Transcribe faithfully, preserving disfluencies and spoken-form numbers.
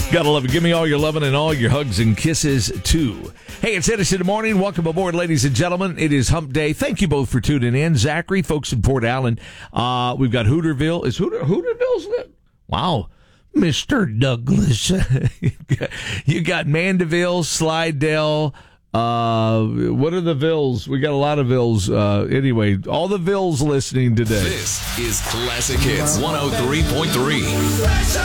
Gotta love it. Give me all your loving and all your hugs and kisses, too. Hey, it's Edison in the morning. Welcome aboard, ladies and gentlemen. It is Hump Day. Thank you both for tuning in. Zachary, folks in Port Allen. Uh, we've got Hooterville. Is Hooter, Hooterville's lit? Wow. Mister Douglas. You got Mandeville, Slidell. Uh, what are the Villes? We got a lot of Villes. Uh, anyway, all the Villes listening today. This is Classic Hits one oh three point three.